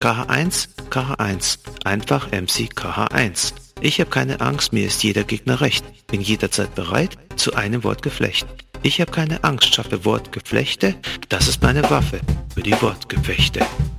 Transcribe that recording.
KH1, KH1, einfach MC KH1. Ich habe keine Angst, mir ist jeder Gegner recht, bin jederzeit bereit zu einem Wortgeflecht. Ich habe keine Angst, schaffe Wortgeflechte, das ist meine Waffe für die Wortgefechte.